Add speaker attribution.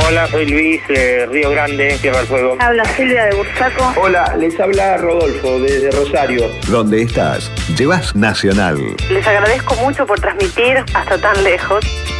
Speaker 1: Hola, soy Luis, Río Grande, Tierra del Fuego.
Speaker 2: Habla Silvia de Bursaco.
Speaker 3: Hola, les habla Rodolfo desde Rosario.
Speaker 4: ¿Dónde estás? Llevas Nacional.
Speaker 2: Les agradezco mucho por transmitir hasta tan lejos.